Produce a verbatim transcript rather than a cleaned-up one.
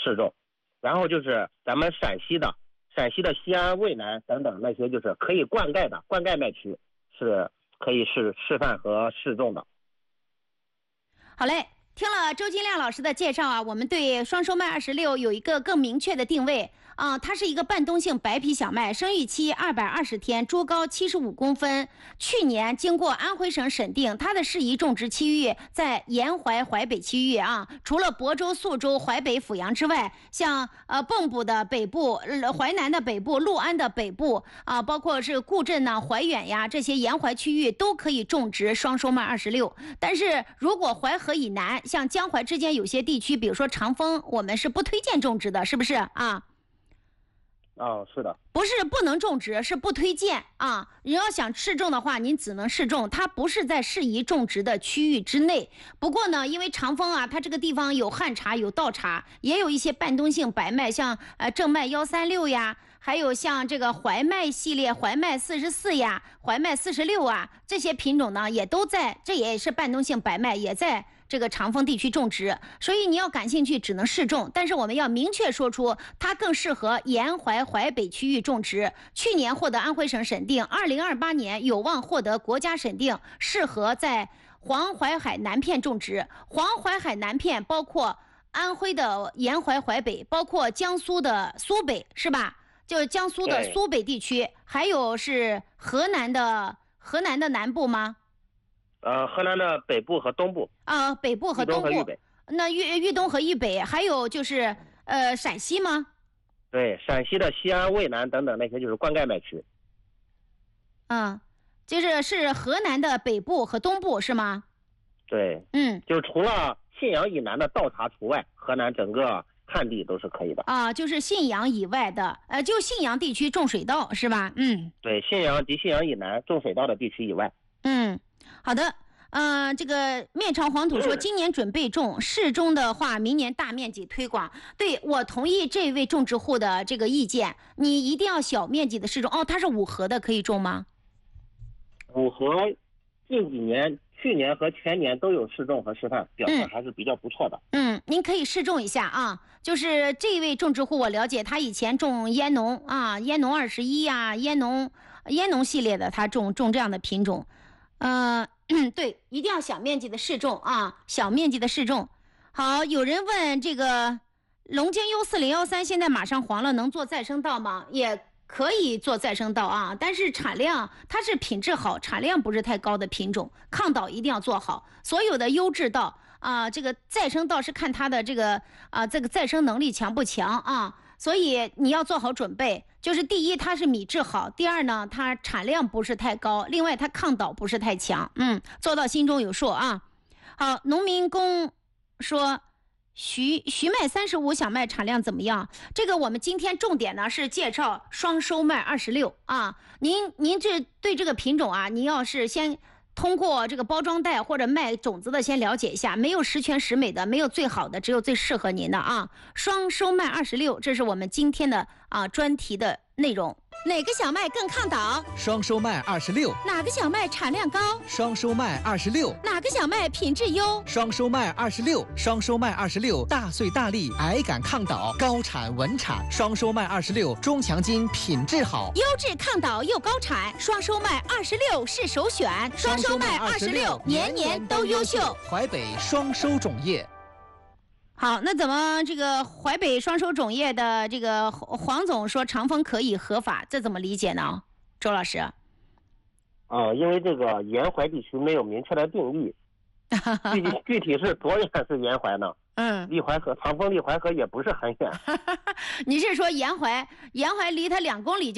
适种。然后就是咱们陕西的陕西的西安、渭南等等那些就是可以灌溉的灌溉麦区是可以示示范和试种的。 好嘞，听了周金亮老师的介绍啊，我们对双收麦二十六有一个更明确的定位啊，它是一个半冬性白皮小麦，生育期二百二十天，株高七十五公分。去年经过安徽省审定，它的适宜种植区域在沿淮淮北区域啊，除了亳州、宿州、淮北、阜阳之外，像呃蚌埠的北部、呃、淮南的北部、六安的北部啊，包括是固镇呐、怀远呀这些沿淮区域都可以种植双收麦二十六。但是如果淮河以南，像江淮之间有些地区，比如说长丰，我们是不推荐种植的，是不是啊？ 哦，是的， 不是不能种植，是不推荐啊。你要想试种的话，您只能试种，它不是在适宜种植的区域之内。不过呢，因为长丰啊，它这个地方有旱茶，有稻茶，也有一些半冬性白麦，像呃正麦幺三六呀，还有像这个淮麦系列，淮麦四十四呀，淮麦四十六啊，这些品种呢也都在，这也是半冬性白麦，也在这个长丰地区种植，所以你要感兴趣只能试种，但是我们要明确说出它更适合沿淮淮北区域种植。去年获得安徽省审定，二零二八年有望获得国家审定，适合在黄淮海南片种植。黄淮海南片包括安徽的沿淮淮北，包括江苏的苏北，是吧？就是江苏的苏北地区，还有是河南的河南的南部吗？ 呃，河南的北部和东部啊，北部和东部， 豫北那豫豫东和豫北，还有就是呃陕西吗？ 对，陕西的西安、渭南等等那些就是灌溉麦区。 嗯，就是是河南的北部和东部是吗？ 对， 嗯， 就是除了信阳以南的稻茶除外，河南整个旱地都是可以的。 啊，就是信阳以外的，呃，就信阳地区种水稻是吧？嗯， 对，信阳及信阳以南种水稻的地区以外。 嗯。好的，呃，这个面朝黄土说今年准备种，适种的话明年大面积推广。对，我同意这位种植户的这个意见，你一定要小面积的试种。哦，它是五禾的，可以种吗？ 五禾近几年，去年和前年都有试种和示范，表现还是比较不错的。 嗯，嗯您可以试种一下啊。就是这位种植户，我了解他以前种烟农啊，烟农二十一呀，烟农烟农系列的，他种种这样的品种。呃，对，一定要小面积的试种啊，小面积的试种。好，有人问这个龙晶 U 四零一三现在马上黄了，能做再生稻吗？也可以做再生稻啊，但是产量它是品质好，产量不是太高的品种，抗倒一定要做好。所有的优质稻啊，这个再生稻是看它的这个啊这个再生能力强不强啊。所以你要做好准备，就是第一它是米质好，第二呢它产量不是太高，另外它抗倒不是太强，嗯，做到心中有数啊。好，农民工说徐徐麦三十五小麦产量怎么样？这个我们今天重点呢是介绍双收麦二十六啊。您您这对这个品种啊，您要是先通过这个包装袋或者卖种子的先了解一下，没有十全十美的，没有最好的，只有最适合您的啊。双收麦二十六，这是我们今天的啊专题的内容。哪个小麦更抗倒？ 双收麦二十六。 哪个小麦产量高？ 双收麦二十六。 哪个小麦品质优？ 双收麦二十六。双收麦二十六，大穗大粒，矮杆抗倒，高产稳产。双收麦二十六，中强筋，品质好， 优质抗倒又高产。双收麦二十六是首选。双收麦二十六，年年都优秀。 淮北双收种业。 好，那怎么这个淮北双收种业的这个黄总说长丰可以合法，这怎么理解呢？周老师？ 啊、呃，因为这个沿淮地区没有明确的定义，具体具体是多远是沿淮呢？ 嗯， 离淮河长丰离淮河也不是很远。 你是说沿淮沿淮离它两公里就